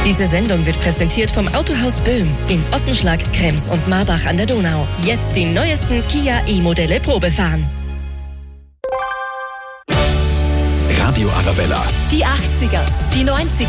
Diese Sendung wird präsentiert vom Autohaus Böhm in Ottenschlag, Krems und Marbach an der Donau. Jetzt die neuesten Kia E-Modelle Probe fahren. Radio Arabella. Die 80er, die 90er.